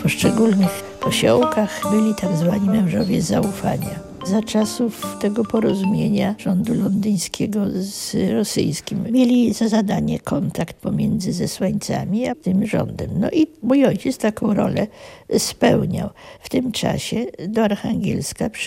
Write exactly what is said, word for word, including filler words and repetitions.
poszczególnych posiołkach byli tak zwani mężowie zaufania. Za czasów tego porozumienia rządu londyńskiego z rosyjskim mieli za zadanie kontakt pomiędzy zesłańcami a tym rządem. No i mój ojciec taką rolę spełniał. W tym czasie do Archangielska